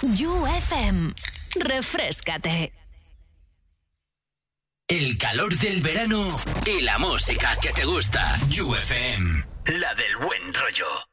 You FM. Refréscate. El calor del verano y la música que te gusta. You FM, la del buen rollo.